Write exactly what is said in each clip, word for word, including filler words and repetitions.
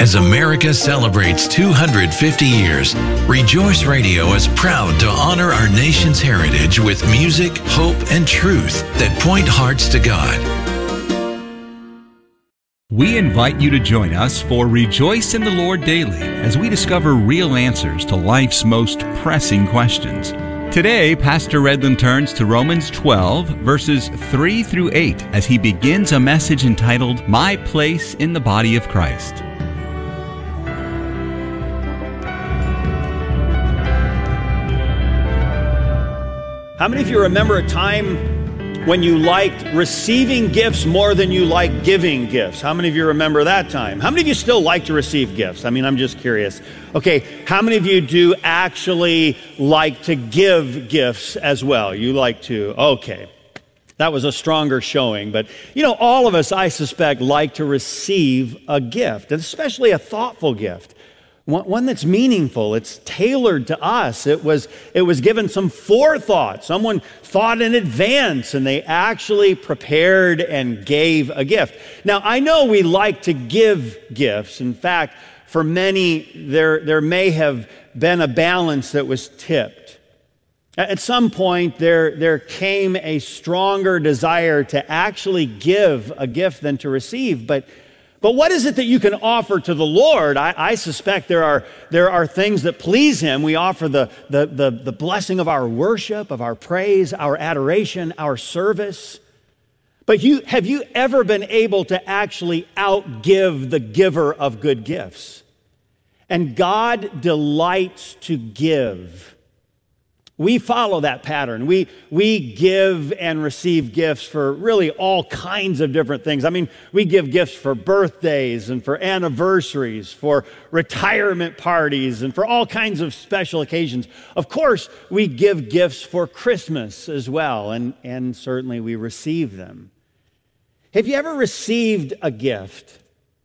As America celebrates two hundred fifty years, Rejoice Radio is proud to honor our nation's heritage with music, hope, and truth that point hearts to God. We invite you to join us for Rejoice in the Lord Daily as we discover real answers to life's most pressing questions. Today, Pastor Redland turns to Romans twelve, verses three through eight, as he begins a message entitled, My Place in the Body of Christ. How many of you remember a time when you liked receiving gifts more than you liked giving gifts? How many of you remember that time? How many of you still like to receive gifts? I mean, I'm just curious. Okay, how many of you do actually like to give gifts as well? You like to, okay. That was a stronger showing. But, you know, all of us, I suspect, like to receive a gift, and especially a thoughtful gift. One that's meaningful. It's tailored to us. It was, it was given some forethought. Someone thought in advance, and they actually prepared and gave a gift. Now, I know we like to give gifts. In fact, for many, there, there may have been a balance that was tipped. At some point, there, there came a stronger desire to actually give a gift than to receive. But But what is it that you can offer to the Lord? I, I suspect there are, there are things that please Him. We offer the, the, the, the blessing of our worship, of our praise, our adoration, our service. But you, have you ever been able to actually outgive the giver of good gifts? And God delights to give. We follow that pattern. We, we give and receive gifts for really all kinds of different things. I mean, we give gifts for birthdays and for anniversaries, for retirement parties, and for all kinds of special occasions. Of course, we give gifts for Christmas as well, and, and certainly we receive them. Have you ever received a gift?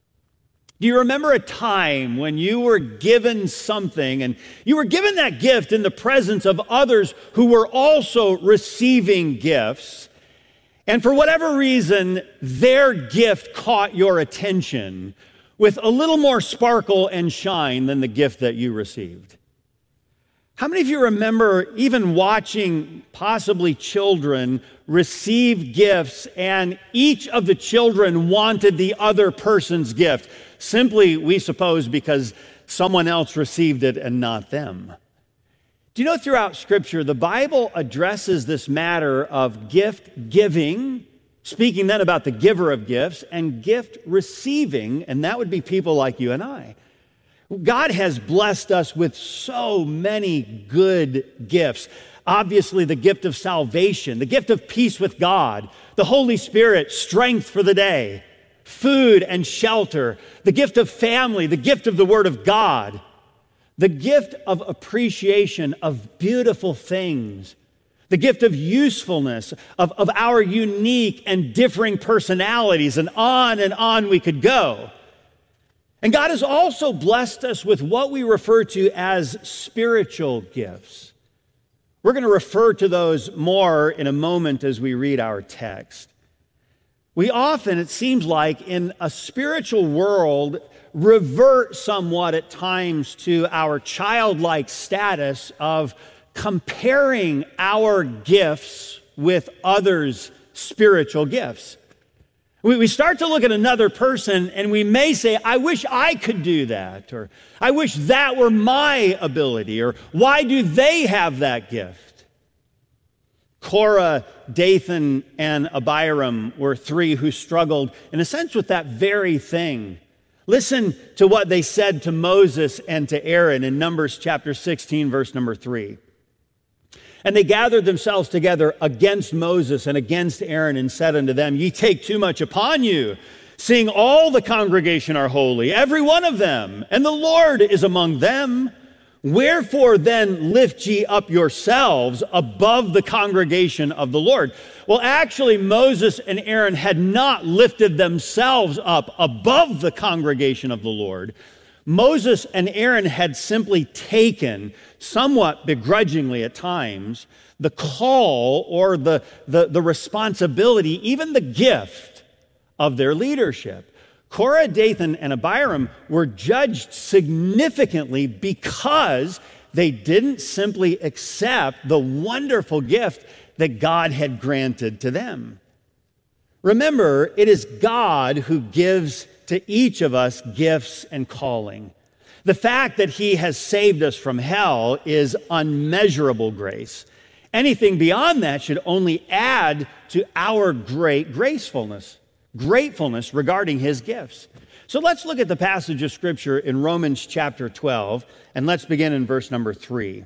Do you remember a time when you were given something and you were given that gift in the presence of others who were also receiving gifts, and for whatever reason, their gift caught your attention with a little more sparkle and shine than the gift that you received? How many of you remember even watching possibly children receive gifts, and each of the children wanted the other person's gift? Simply, we suppose, because someone else received it and not them. Do you know throughout Scripture, the Bible addresses this matter of gift giving, speaking then about the giver of gifts, and gift receiving, and that would be people like you and I. God has blessed us with so many good gifts. Obviously, the gift of salvation, the gift of peace with God, the Holy Spirit, strength for the day, food and shelter, the gift of family, the gift of the Word of God, the gift of appreciation of beautiful things, the gift of usefulness, of, of our unique and differing personalities, and on and on we could go. And God has also blessed us with what we refer to as spiritual gifts. We're going to refer to those more in a moment as we read our text. We often, it seems like, in a spiritual world, revert somewhat at times to our childlike status of comparing our gifts with others' spiritual gifts. We, we start to look at another person and we may say, I wish I could do that, or I wish that were my ability, or why do they have that gift? Korah, Dathan, and Abiram were three who struggled, in a sense, with that very thing. Listen to what they said to Moses and to Aaron in Numbers chapter sixteen, verse number three. And they gathered themselves together against Moses and against Aaron and said unto them, Ye take too much upon you, seeing all the congregation are holy, every one of them, and the Lord is among them. Wherefore then lift ye up yourselves above the congregation of the Lord. Well, actually, Moses and Aaron had not lifted themselves up above the congregation of the Lord. Moses and Aaron had simply taken, somewhat begrudgingly at times, the call or the, the, the responsibility, even the gift of their leadership. Korah, Dathan, and Abiram were judged significantly because they didn't simply accept the wonderful gift that God had granted to them. Remember, it is God who gives to each of us gifts and calling. The fact that he has saved us from hell is unmeasurable grace. Anything beyond that should only add to our great gracefulness, gratefulness regarding his gifts. So let's look at the passage of Scripture in Romans chapter twelve, and let's begin in verse number three.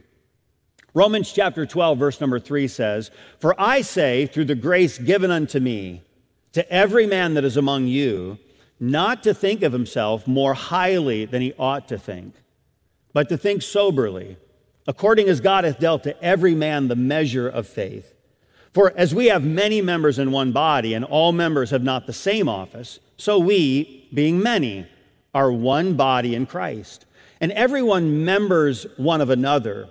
Romans chapter twelve, verse number three says, "For I say, through the grace given unto me, to every man that is among you, not to think of himself more highly than he ought to think, but to think soberly, according as God hath dealt to every man the measure of faith. For as we have many members in one body, and all members have not the same office, so we, being many, are one body in Christ, and everyone members one of another.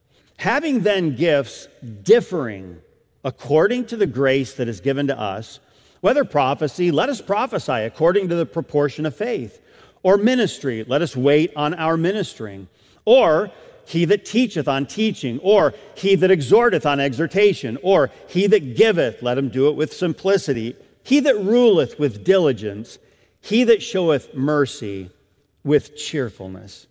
Having then gifts differing according to the grace that is given to us, whether prophecy, let us prophesy according to the proportion of faith, or ministry, let us wait on our ministering, or he that teacheth on teaching, or he that exhorteth on exhortation, or he that giveth, let him do it with simplicity, he that ruleth with diligence, he that showeth mercy with cheerfulness."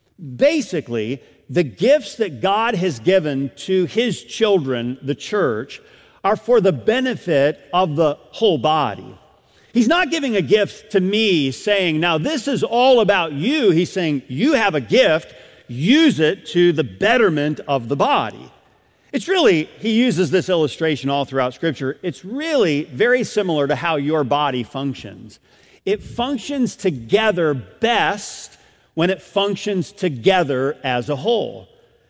Basically, the gifts that God has given to his children, the church, are for the benefit of the whole body. He's not giving a gift to me saying, now this is all about you. He's saying, you have a gift, use it to the betterment of the body. It's really, he uses this illustration all throughout Scripture. It's really very similar to how your body functions. It functions together best when it functions together as a whole.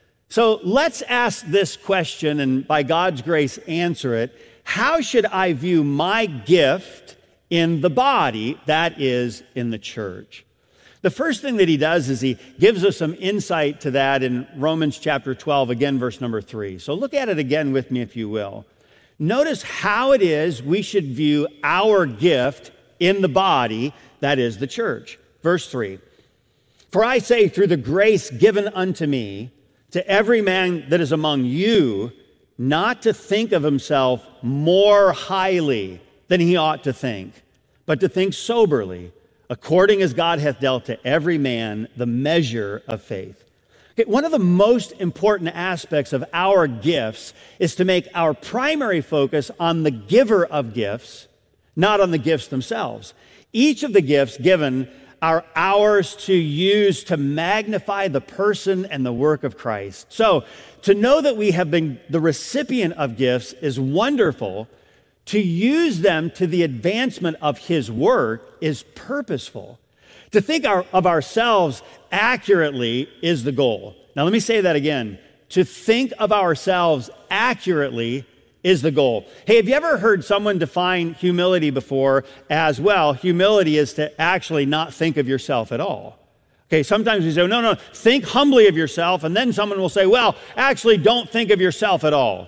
So let's ask this question, and by God's grace, answer it. How should I view my gift in the body, that is, in the church? The first thing that he does is he gives us some insight to that in Romans chapter twelve, again, verse number three. So look at it again with me, if you will. Notice how it is we should view our gift in the body, that is, the church. Verse three, "For I say, through the grace given unto me, to every man that is among you, not to think of himself more highly than he ought to think, but to think soberly, according as God hath dealt to every man the measure of faith." Okay, one of the most important aspects of our gifts is to make our primary focus on the giver of gifts, not on the gifts themselves. Each of the gifts given are ours to use to magnify the person and the work of Christ. So, to know that we have been the recipient of gifts is wonderful. To use them to the advancement of his work is purposeful. To think our, of ourselves accurately is the goal. Now, let me say that again. To think of ourselves accurately is the goal. Hey, have you ever heard someone define humility before as, well, humility is to actually not think of yourself at all? Okay, sometimes we say, no, no, think humbly of yourself, and then someone will say, well, actually don't think of yourself at all.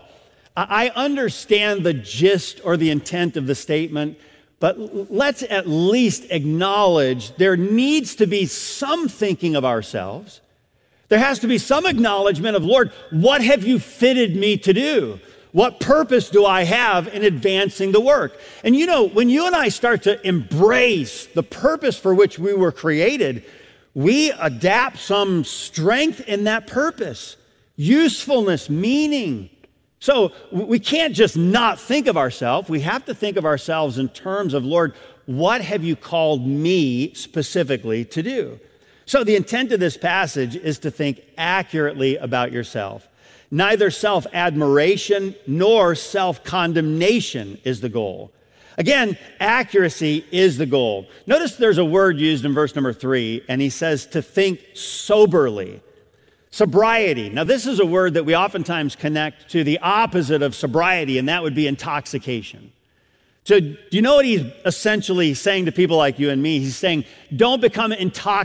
I understand the gist or the intent of the statement, but let's at least acknowledge there needs to be some thinking of ourselves. There has to be some acknowledgement of, Lord, what have you fitted me to do? What purpose do I have in advancing the work? And you know, when you and I start to embrace the purpose for which we were created, we adapt some strength in that purpose, usefulness, meaning. So we can't just not think of ourselves. We have to think of ourselves in terms of, Lord, what have you called me specifically to do? So the intent of this passage is to think accurately about yourself. Neither self-admiration nor self-condemnation is the goal. Again, accuracy is the goal. Notice there's a word used in verse number three, and he says to think soberly. Sobriety. Now, this is a word that we oftentimes connect to the opposite of sobriety, and that would be intoxication. So do you know what he's essentially saying to people like you and me? He's saying, don't become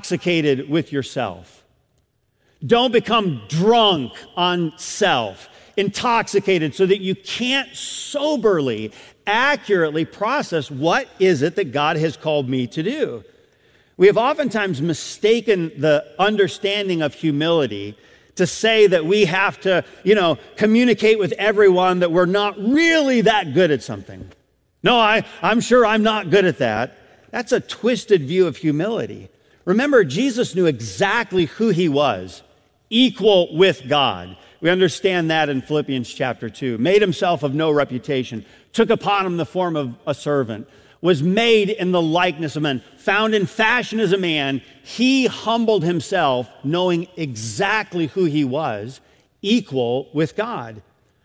intoxicated with yourself. Don't become drunk on self. intoxicated so that you can't soberly, accurately process what is it that God has called me to do. We have oftentimes mistaken the understanding of humility to say that we have to, you know, communicate with everyone that we're not really that good at something. No, I, I'm sure I'm not good at that. That's a twisted view of humility. Remember, Jesus knew exactly who he was, equal with God. We understand that in Philippians chapter two. Made himself of no reputation, took upon him the form of a servant, was made in the likeness of men, found in fashion as a man. He humbled himself, knowing exactly who he was, equal with God.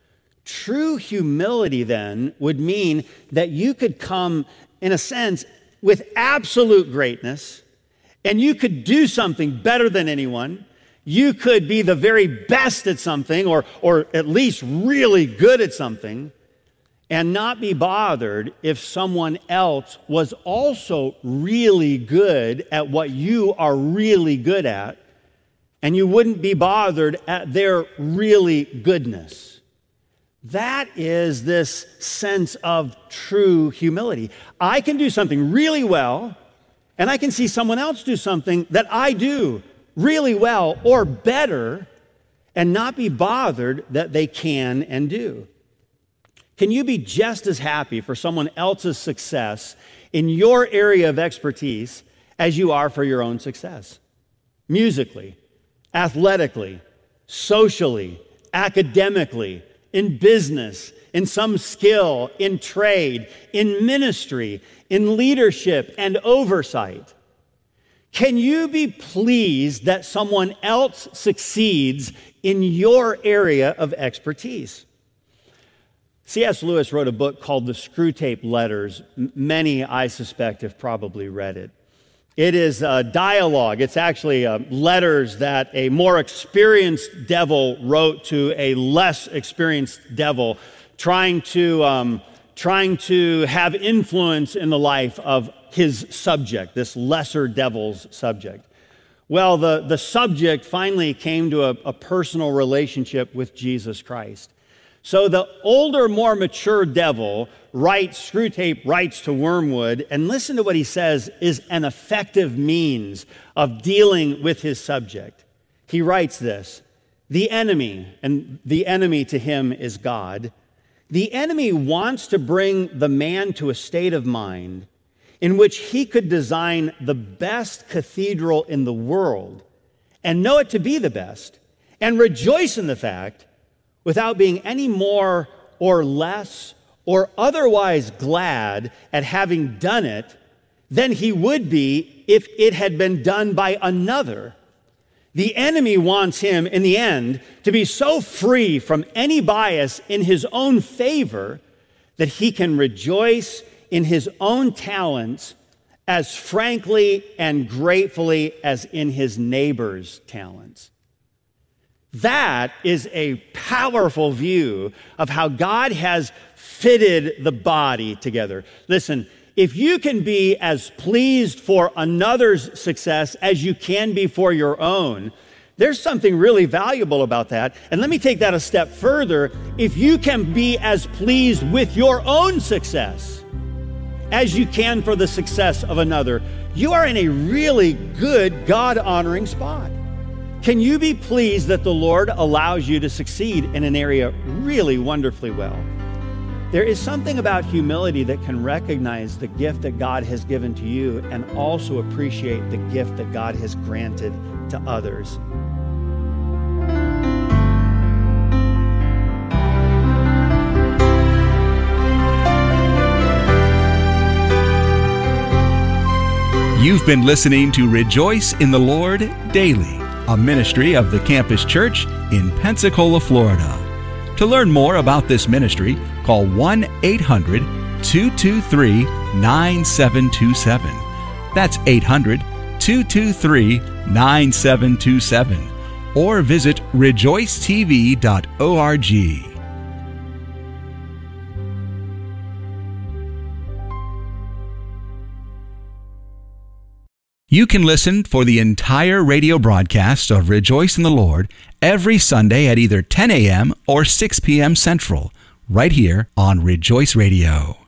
True humility, then, would mean that you could come, in a sense, with absolute greatness, and you could do something better than anyone. You could be the very best at something, or, or at least really good at something, and not be bothered if someone else was also really good at what you are really good at, and you wouldn't be bothered at their really goodness. That is this sense of true humility. I can do something really well, and I can see someone else do something that I do really well or better, and not be bothered that they can and do. Can you be just as happy for someone else's success in your area of expertise as you are for your own success? Musically, athletically, socially, academically, in business, in some skill, in trade, in ministry, in leadership and oversight. Can you be pleased that someone else succeeds in your area of expertise? C S Lewis wrote a book called The Screwtape Letters. Many, I suspect, have probably read it. It is a dialogue. It's actually uh, letters that a more experienced devil wrote to a less experienced devil, trying to, um, trying to have influence in the life of his subject, this lesser devil's subject. Well, the, the subject finally came to a, a personal relationship with Jesus Christ. So the older, more mature devil writes, Screwtape writes to Wormwood, and listen to what he says is an effective means of dealing with his subject. He writes this: the enemy, and the enemy to him is God, the enemy wants to bring the man to a state of mind in which he could design the best cathedral in the world and know it to be the best and rejoice in the fact without being any more or less or otherwise glad at having done it than he would be if it had been done by another. The enemy wants him, in the end, to be so free from any bias in his own favor that he can rejoice in his own talents as frankly and gratefully as in his neighbor's talents. That is a powerful view of how God has fitted the body together. Listen, if you can be as pleased for another's success as you can be for your own, there's something really valuable about that. And let me take that a step further. If you can be as pleased with your own success as you can for the success of another, you are in a really good, God-honoring spot. Can you be pleased that the Lord allows you to succeed in an area really wonderfully well? There is something about humility that can recognize the gift that God has given to you and also appreciate the gift that God has granted to others. You've been listening to Rejoice in the Lord Daily, a ministry of the Campus Church in Pensacola, Florida. To learn more about this ministry, call one eight hundred two two three nine seven two seven. That's eight hundred two two three nine seven two seven. Or visit rejoice t v dot org. You can listen for the entire radio broadcast of Rejoice in the Lord every Sunday at either ten a.m. or six p.m. Central, right here on Rejoice Radio.